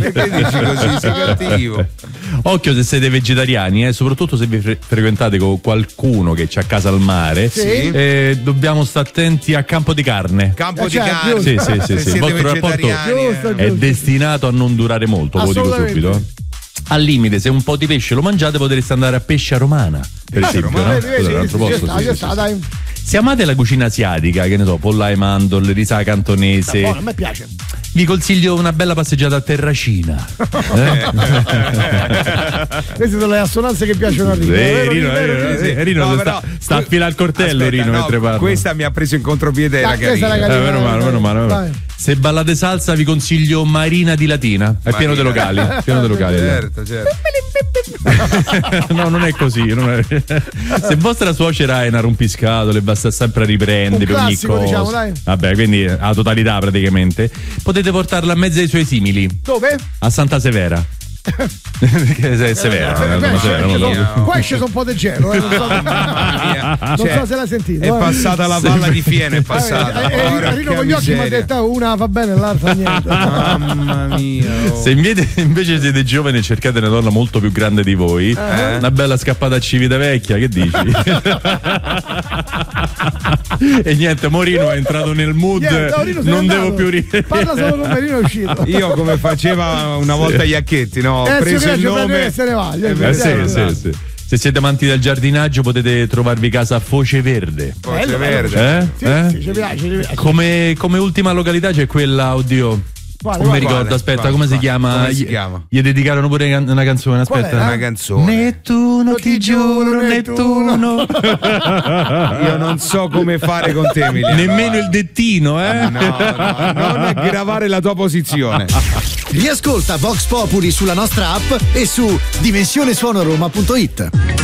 Che dici così, sei cattivo. Occhio se siete vegetariani, soprattutto se vi frequentate con qualcuno che c'ha casa al mare, dobbiamo stare attenti a campo di carne. Campo di carne. Sì. Il vostro rapporto è destinato a non durare molto, lo dico subito. Al limite, se un po' di pesce lo mangiate, potreste andare a pesce a romana, per esempio, no? Se amate la cucina asiatica, che ne so, pollai mandorle, risà cantonese, buono, a me piace. Vi consiglio una bella passeggiata a Terracina. Queste sono le assonanze che piacciono a Rino. Rino sta a fila al coltello. Rino, mentre parla. Questa mi ha preso in contropiede la carina. Meno male. Se ballate salsa vi consiglio Marina di Latina. È pieno di locali. Certo. No, non è così. Se vostra suocera è una rompiscato, le basta sempre a riprendere per ogni cosa. Diciamo, dai. Vabbè, quindi la totalità praticamente. Potete portarla a mezzo dei suoi simili. Dove? A Santa Severa. Perché è severa. Qua è sceso un po' di gelo. Non so se l'ha sentito. È passata la palla di Fiena. È passata. Rino con gli occhi mi ha detto una va bene, l'altra niente. Mamma mia. Se invece siete giovani e cercate una donna molto più grande di voi, una bella scappata a Civitavecchia, che dici? E niente, Morino è entrato nel mood. Non devo più ridere. Parla solo con Marino, è uscito. Io come faceva una volta Iacchetti, no? Ho preso il nome. Se ne va. Sì. Se siete amanti del giardinaggio potete trovarvi casa a Foce Verde. Foce Verde. Sì, ci piace. Come ultima località c'è quella, oddio. Non mi ricordo, aspetta, come si chiama? Gli dedicarono pure una canzone, aspetta. Una canzone. Nettuno, ti giuro, Nettuno. Io non so come fare con te, Emiliano. Nemmeno il dettino, No, non aggravare la tua posizione. Riascolta Vox Populi sulla nostra app e su dimensionesuonoroma.it.